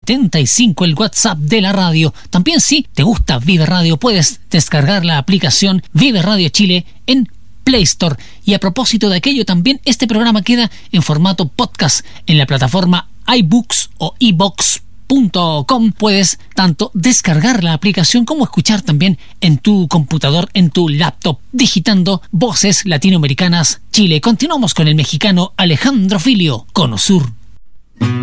75, el WhatsApp de la radio. También si te gusta Vive Radio, puedes descargar la aplicación Vive Radio Chile en Play Store. Y a propósito de aquello, también este programa queda en formato podcast en la plataforma iBooks o iBox.com. Puedes tanto descargar la aplicación como escuchar también en tu computador, en tu laptop, digitando Voces Latinoamericanas Chile. Continuamos con el mexicano Alejandro Filio, Cono Sur.